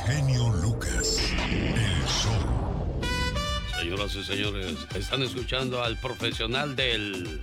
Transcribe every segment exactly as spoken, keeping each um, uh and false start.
genio Lucas, el show. Señoras y señores, están escuchando al profesional del...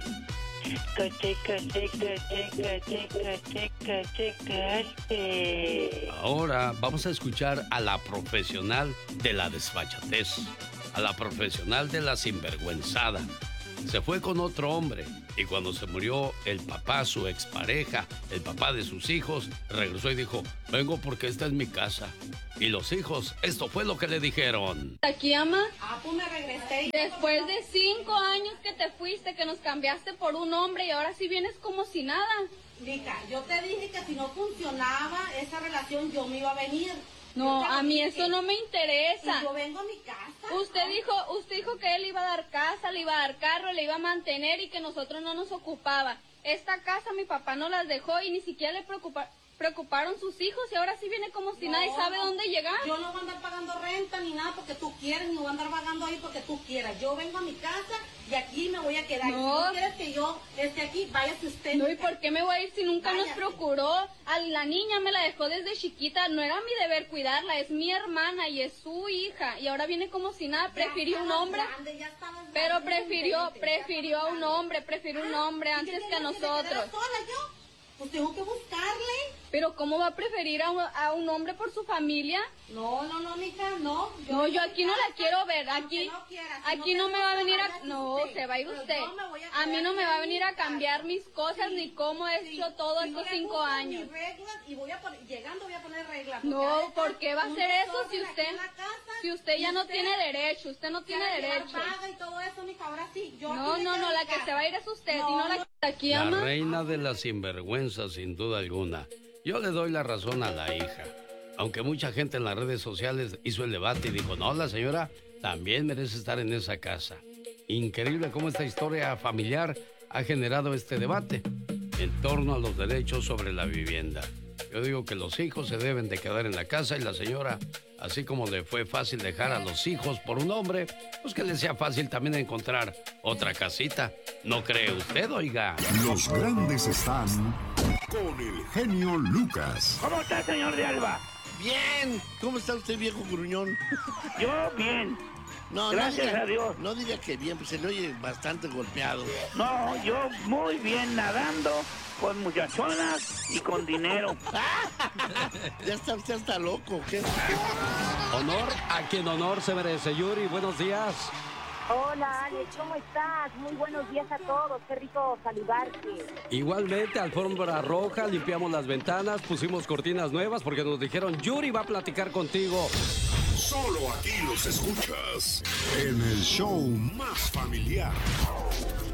Ahora vamos a escuchar a la profesional de la desfachatez, a la profesional de la sinvergüenzada. Se fue con otro hombre y cuando se murió el papá, su expareja, el papá de sus hijos, regresó y dijo, vengo porque esta es mi casa. Y los hijos, esto fue lo que le dijeron. Aquí, ama. Ah, pues me regresé. Después de cinco años que te fuiste, que nos cambiaste por un hombre y ahora sí vienes como si nada. Mija, yo te dije que si no funcionaba esa relación yo me iba a venir. No, a mí eso no me interesa. Y yo vengo a mi casa. Usted dijo, usted dijo que él iba a dar casa, le iba a dar carro, le iba a mantener y que nosotros no nos ocupaba. Esta casa mi papá no las dejó y ni siquiera le preocupa, preocuparon sus hijos y ahora sí viene como si no, nadie sabe no, dónde llegar. Yo no voy a andar pagando renta ni nada porque tú quieres, ni voy a andar pagando ahí porque tú quieras. Yo vengo a mi casa y aquí me voy a quedar. No. Si no quieres que yo esté aquí, váyase usted. No, ¿y por qué me voy a ir si nunca Váyase. nos procuró? A la niña me la dejó desde chiquita, no era mi deber cuidarla, es mi hermana y es su hija. Y ahora viene como si nada, prefirió un hombre. Grande, ya estabas Pero grande, prefirió, veinte, prefirió a un grande. hombre, prefirió un hombre ¿Y antes qué que a tienes me nosotros. quedara sola yo? Pues tengo que buscarle. Pero ¿cómo va a preferir a un, a un hombre por su familia? No, no, no, mija, no. No, yo aquí no la quiero ver, aquí, no quieras, si aquí no no te me va a gusta, venir a, váyase no, usted. se va a ir Pero usted. yo me voy a A mí quedar no me va a en venir mi a casa. cambiar mis cosas Sí, ni cómo he sí. hecho todo Si no estos le cinco gustan años. mis reglas y voy a poner, llegando voy a poner reglas. No, porque va a ¿por estar qué va a un hacer eso desorden si aquí usted, en la casa, si usted ya y no usted tiene derecho, usted no se tiene va a quedar derecho? vaga y todo eso, mija, ahora sí. Yo No, aquí me no, quedo no, en la mi que casa. se va a ir es usted, No, y no la no. que aquí La ama. reina de la sinvergüenza, sin duda alguna. Yo le doy la razón a la hija. Aunque mucha gente en las redes sociales hizo el debate y dijo, no, la señora también merece estar en esa casa. Increíble cómo esta historia familiar ha generado este debate en torno a los derechos sobre la vivienda. Yo digo que los hijos se deben de quedar en la casa y la señora, así como le fue fácil dejar a los hijos por un hombre, pues que le sea fácil también encontrar otra casita. ¿No cree usted, oiga? Los grandes están con el genio Lucas. ¿Cómo está, señor de Alba? Bien. ¿Cómo está usted, viejo gruñón? Yo bien. No, Gracias no diga, a Dios. No diga que bien, pues se le oye bastante golpeado. No, yo muy bien nadando, con muchachonas y con dinero. Ya está usted hasta loco, ¿qué? Honor a quien honor se merece. Yuri, buenos días. Hola, Alex, ¿cómo estás? Muy buenos días a todos, qué rico saludarte. Igualmente, alfombra roja, limpiamos las ventanas, pusimos cortinas nuevas porque nos dijeron, Yuri va a platicar contigo. Solo aquí los escuchas en el show más familiar.